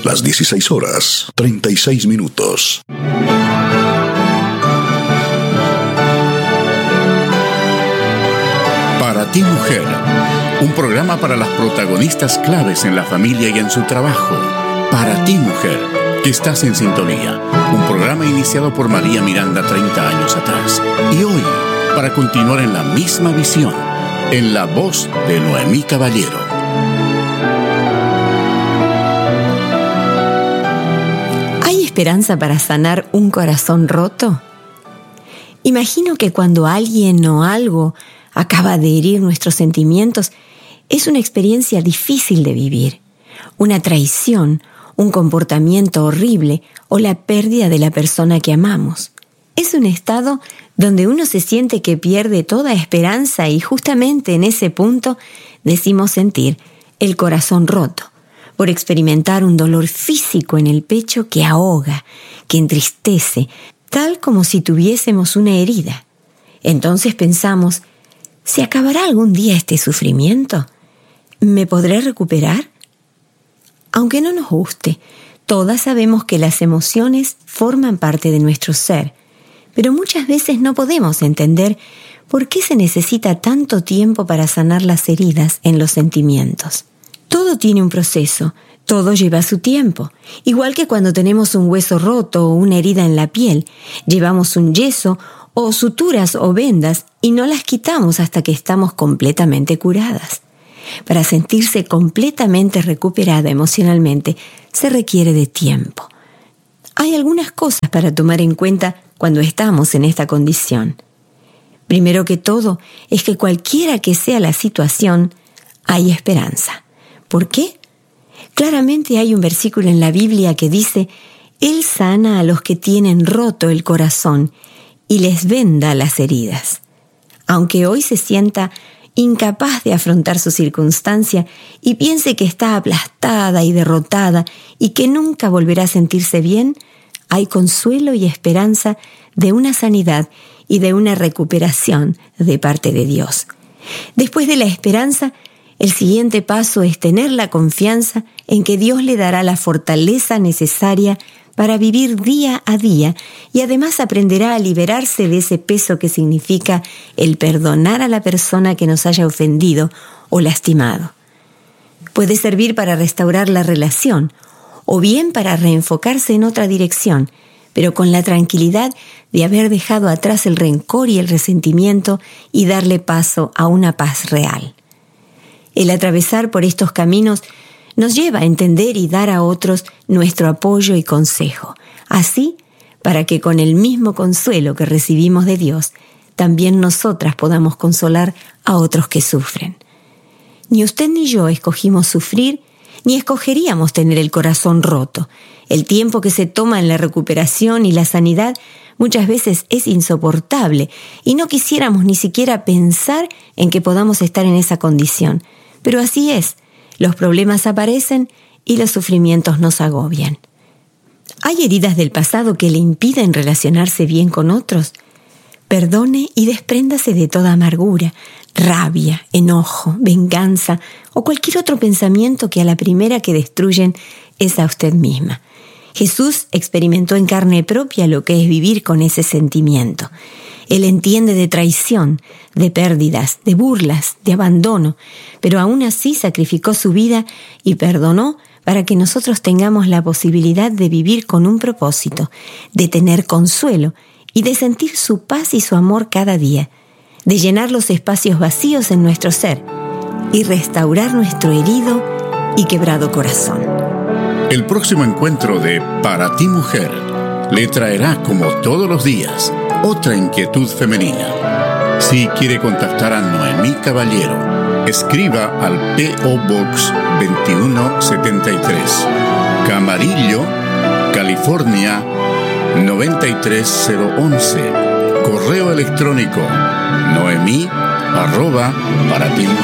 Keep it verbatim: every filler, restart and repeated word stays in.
las dieciséis horas, treinta y seis minutos. Para ti, mujer, un programa para las protagonistas claves en la familia y en su trabajo. Para ti, mujer, que estás en sintonía. Un programa iniciado por María Miranda treinta años atrás. Y hoy, para continuar en la misma visión, en la voz de Noemí Caballero. ¿Hay esperanza para sanar un corazón roto? Imagino que cuando alguien o algo acaba de herir nuestros sentimientos, es una experiencia difícil de vivir. Una traición, un comportamiento horrible o la pérdida de la persona que amamos. Es un estado donde uno se siente que pierde toda esperanza y justamente en ese punto decimos sentir el corazón roto, por experimentar un dolor físico en el pecho que ahoga, que entristece, tal como si tuviésemos una herida. Entonces pensamos, ¿se acabará algún día este sufrimiento? ¿Me podré recuperar? Aunque no nos guste, todas sabemos que las emociones forman parte de nuestro ser, pero muchas veces no podemos entender por qué se necesita tanto tiempo para sanar las heridas en los sentimientos. Todo tiene un proceso, todo lleva su tiempo. Igual que cuando tenemos un hueso roto o una herida en la piel, llevamos un yeso o suturas o vendas y no las quitamos hasta que estamos completamente curadas. Para sentirse completamente recuperada emocionalmente, se requiere de tiempo. Hay algunas cosas para tomar en cuenta cuando estamos en esta condición. Primero que todo, es que cualquiera que sea la situación, hay esperanza. ¿Por qué? Claramente hay un versículo en la Biblia que dice: Él sana a los que tienen roto el corazón y les venda las heridas. Aunque hoy se sienta incapaz de afrontar su circunstancia y piense que está aplastada y derrotada y que nunca volverá a sentirse bien, hay consuelo y esperanza de una sanidad y de una recuperación de parte de Dios. Después de la esperanza, el siguiente paso es tener la confianza en que Dios le dará la fortaleza necesaria para vivir día a día y además aprenderá a liberarse de ese peso que significa el perdonar a la persona que nos haya ofendido o lastimado. Puede servir para restaurar la relación o bien para reenfocarse en otra dirección, pero con la tranquilidad de haber dejado atrás el rencor y el resentimiento y darle paso a una paz real. El atravesar por estos caminos nos lleva a entender y dar a otros nuestro apoyo y consejo, así para que con el mismo consuelo que recibimos de Dios, también nosotras podamos consolar a otros que sufren. Ni usted ni yo escogimos sufrir, ni escogeríamos tener el corazón roto. El tiempo que se toma en la recuperación y la sanidad muchas veces es insoportable y no quisiéramos ni siquiera pensar en que podamos estar en esa condición. Pero así es, los problemas aparecen y los sufrimientos nos agobian. ¿Hay heridas del pasado que le impiden relacionarse bien con otros? Perdone y despréndase de toda amargura, rabia, enojo, venganza o cualquier otro pensamiento que a la primera que destruyen es a usted misma. Jesús experimentó en carne propia lo que es vivir con ese sentimiento. Él entiende de traición, de pérdidas, de burlas, de abandono, pero aún así sacrificó su vida y perdonó para que nosotros tengamos la posibilidad de vivir con un propósito, de tener consuelo y de sentir su paz y su amor cada día, de llenar los espacios vacíos en nuestro ser y restaurar nuestro herido y quebrado corazón. El próximo encuentro de Para ti, mujer le traerá, como todos los días, otra inquietud femenina. Si quiere contactar a Noemí Caballero, escriba al P O Box veintiuno setenta y tres, Camarillo, California noventa y tres cero once. Correo electrónico noemí arroba para ti mujer.